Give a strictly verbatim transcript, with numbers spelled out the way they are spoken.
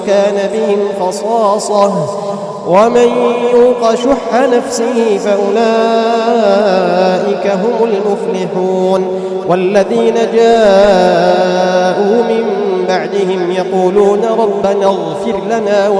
كان بهم خصاصة ومن يوق شح نفسه فأولئك هم المفلحون. والذين جاءوا من بعدهم يقولون ربنا اغفر لنا